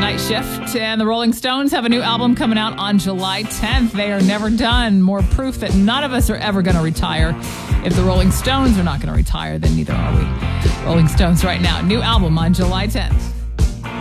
Night Shift, and the Rolling Stones have a new album coming out on July 10th. They are never done. More proof that none of us are ever going to retire. If the Rolling Stones are not going to retire, then neither are we. Rolling Stones right now. New album on July 10th.